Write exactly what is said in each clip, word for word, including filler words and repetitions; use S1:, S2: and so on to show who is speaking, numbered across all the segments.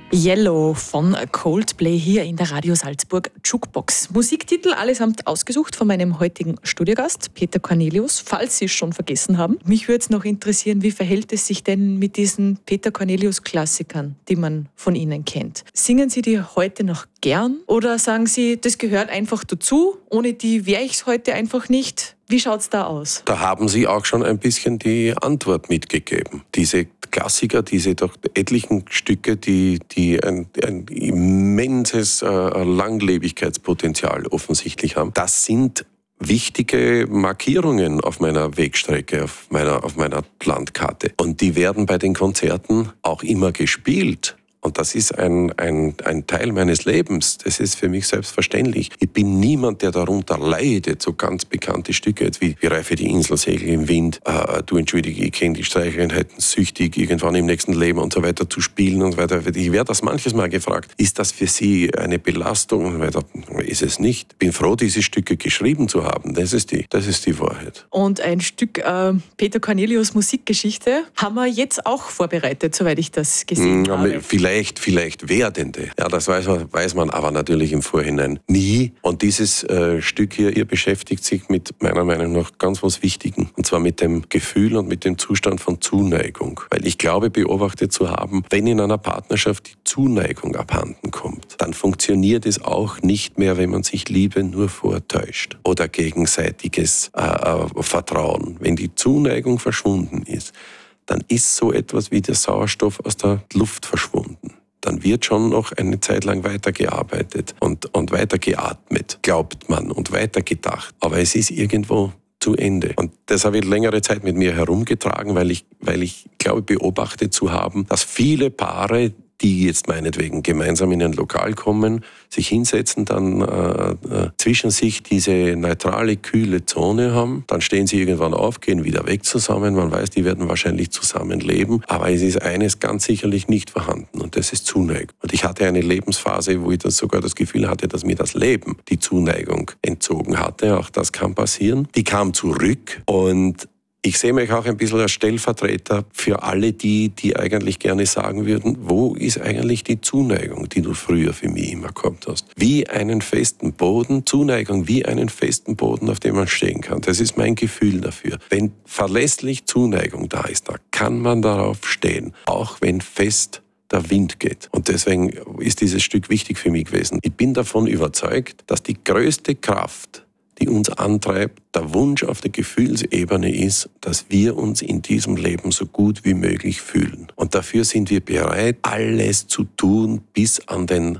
S1: Yellow von Coldplay hier in der Radio Salzburg Jukebox. Musiktitel allesamt ausgesucht von meinem heutigen Studiogast, Peter Cornelius, falls Sie es schon vergessen haben. Mich würde es noch interessieren, wie verhält es sich denn mit diesen Peter Cornelius-Klassikern, die man von Ihnen kennt? Singen Sie die heute noch gern oder sagen Sie, das gehört einfach dazu, ohne die wäre ich es heute einfach nicht? Wie schaut's da aus?
S2: Da haben Sie auch schon ein bisschen die Antwort mitgegeben. Diese Klassiker, diese doch etlichen Stücke, die, die ein, ein immenses äh, Langlebigkeitspotenzial offensichtlich haben, das sind wichtige Markierungen auf meiner Wegstrecke, auf meiner, auf meiner Landkarte. Und die werden bei den Konzerten auch immer gespielt. Und das ist ein, ein, ein Teil meines Lebens. Das ist für mich selbstverständlich. Ich bin niemand, der darunter leidet, so ganz bekannte Stücke jetzt wie, wie Reife die Insel, Segel im Wind, äh, Du entschuldige, ich kenne die Streicheleinheiten, süchtig, irgendwann im nächsten Leben und so weiter zu spielen und so weiter. Ich werde das manches Mal gefragt, ist das für Sie eine Belastung? Und so weiter. Ist es nicht. Ich bin froh, diese Stücke geschrieben zu haben. Das ist die, das ist die Wahrheit.
S1: Und ein Stück äh, Peter Cornelius Musikgeschichte haben wir jetzt auch vorbereitet, soweit ich das gesehen
S2: hm,
S1: habe.
S2: Vielleicht Vielleicht, vielleicht werdende. Ja, das weiß man, weiß man aber natürlich im Vorhinein nie. Und dieses äh, Stück hier, hier beschäftigt sich mit meiner Meinung nach ganz was Wichtigem. Und zwar mit dem Gefühl und mit dem Zustand von Zuneigung. Weil ich glaube, beobachtet zu haben, wenn in einer Partnerschaft die Zuneigung abhanden kommt, dann funktioniert es auch nicht mehr, wenn man sich Liebe nur vortäuscht. Oder gegenseitiges äh, äh, Vertrauen. Wenn die Zuneigung verschwunden ist, dann ist so etwas wie der Sauerstoff aus der Luft verschwunden. Dann wird schon noch eine Zeit lang weitergearbeitet und, und weitergeatmet, glaubt man, und weitergedacht. Aber es ist irgendwo zu Ende. Und das habe ich längere Zeit mit mir herumgetragen, weil ich, weil ich glaube, beobachtet zu haben, dass viele Paare, die jetzt meinetwegen gemeinsam in ein Lokal kommen, sich hinsetzen, dann äh, äh, zwischen sich diese neutrale, kühle Zone haben. Dann stehen sie irgendwann auf, gehen wieder weg zusammen. Man weiß, die werden wahrscheinlich zusammenleben. Aber es ist eines ganz sicherlich nicht vorhanden und das ist Zuneigung. Und ich hatte eine Lebensphase, wo ich das sogar das Gefühl hatte, dass mir das Leben die Zuneigung entzogen hatte. Auch das kann passieren. Die kam zurück und ich sehe mich auch ein bisschen als Stellvertreter für alle die, die eigentlich gerne sagen würden, wo ist eigentlich die Zuneigung, die du früher für mich immer gehabt hast? Wie einen festen Boden, Zuneigung wie einen festen Boden, auf dem man stehen kann. Das ist mein Gefühl dafür. Wenn verlässlich Zuneigung da ist, da kann man darauf stehen, auch wenn fest der Wind geht. Und deswegen ist dieses Stück wichtig für mich gewesen. Ich bin davon überzeugt, dass die größte Kraft, die uns antreibt, der Wunsch auf der Gefühlsebene ist, dass wir uns in diesem Leben so gut wie möglich fühlen. Und dafür sind wir bereit, alles zu tun, bis an den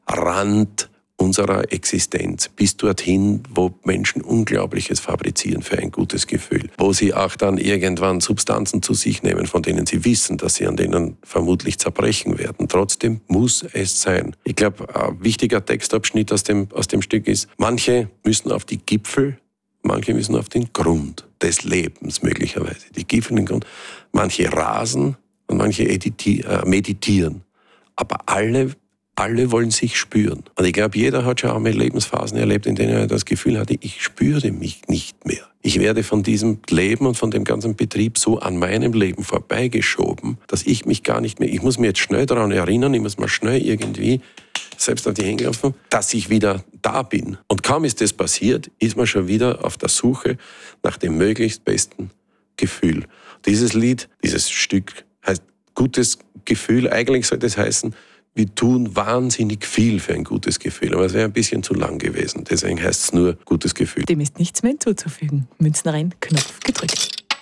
S2: Rand unserer Existenz, bis dorthin, wo Menschen Unglaubliches fabrizieren für ein gutes Gefühl. Wo sie auch dann irgendwann Substanzen zu sich nehmen, von denen sie wissen, dass sie an denen vermutlich zerbrechen werden. Trotzdem muss es sein. Ich glaube, ein wichtiger Textabschnitt aus dem, aus dem Stück ist, manche müssen auf die Gipfel, manche müssen auf den Grund des Lebens möglicherweise. Die Gipfel, den Grund. Manche rasen und manche editi- äh, meditieren. Aber alle Alle wollen sich spüren. Und ich glaube, jeder hat schon einmal Lebensphasen erlebt, in denen er das Gefühl hatte, ich spüre mich nicht mehr. Ich werde von diesem Leben und von dem ganzen Betrieb so an meinem Leben vorbeigeschoben, dass ich mich gar nicht mehr, ich muss mir jetzt schnell daran erinnern, ich muss mal schnell irgendwie selbst auf die Hände klopfen, dass ich wieder da bin. Und kaum ist das passiert, ist man schon wieder auf der Suche nach dem möglichst besten Gefühl. Dieses Lied, dieses Stück heißt gutes Gefühl, eigentlich sollte es heißen, wir tun wahnsinnig viel für ein gutes Gefühl, aber es wäre ein bisschen zu lang gewesen. Deswegen heißt es nur gutes Gefühl.
S1: Dem ist nichts mehr hinzuzufügen. Münzen rein, Knopf gedrückt.